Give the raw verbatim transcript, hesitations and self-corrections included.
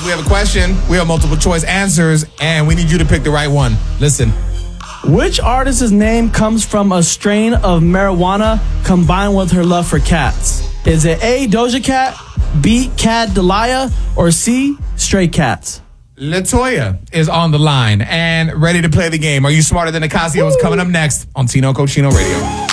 we have a question. We have multiple choice answers, and we need you to pick the right one. Listen. Which artist's name comes from a strain of marijuana combined with her love for cats? Is it A, Doja Cat, B, Cat Delia, or C, Stray Cats? Latoya is on the line and ready to play the game. Are you smarter than Ocasio? Is coming up next on Tino Cochino Radio.